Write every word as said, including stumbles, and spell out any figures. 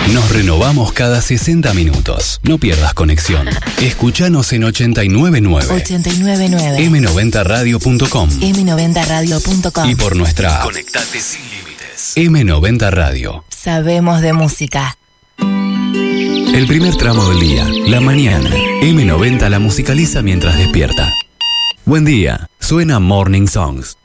Nos renovamos cada sesenta minutos. No pierdas conexión. Escuchanos en ochenta y nueve nueve. ochenta y nueve nueve. eme noventa radio punto com. eme noventa radio punto com. Y por nuestra app. Conectate sin límites. eme noventa Radio. Sabemos de música. El primer tramo del día, la mañana. eme noventa la musicaliza mientras despierta. Buen día. Suena Morning Songs.